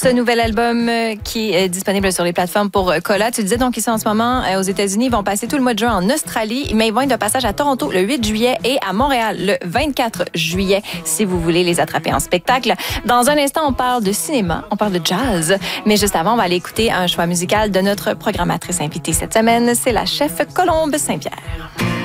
Ce nouvel album qui est disponible sur les plateformes pour Cola. Tu disais donc qu'ils sont en ce moment aux États-Unis. Ils vont passer tout le mois de juin en Australie, mais ils vont être de passage à Toronto le 8 juillet et à Montréal le 24 juillet, si vous voulez les attraper en spectacle. Dans un instant, on parle de cinéma, on parle de jazz, mais juste avant, on va aller écouter un choix musical de notre programmatrice invitée cette semaine. C'est la chef Colombe Saint-Pierre.